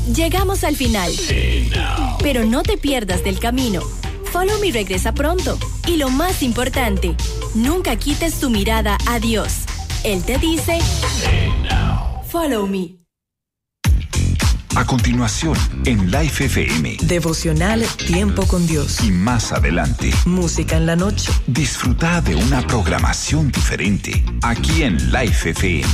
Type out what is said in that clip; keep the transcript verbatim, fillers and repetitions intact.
Llegamos al final. Pero no te pierdas del camino. Follow Me regresa pronto. Y lo más importante, nunca quites tu mirada a Dios. Él te dice, Follow Me. A continuación, en Life F M. Devocional Tiempo con Dios. Y más adelante, música en la noche. Disfruta de una programación diferente aquí en Life F M.